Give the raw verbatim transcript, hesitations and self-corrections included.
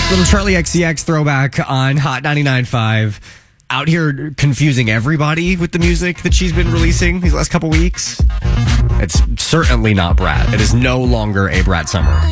Little Charlie X C X throwback on Hot ninety-nine point five. Out here confusing everybody with the music that she's been releasing these last couple weeks. It's certainly not Brat. It is no longer a Brat Summer.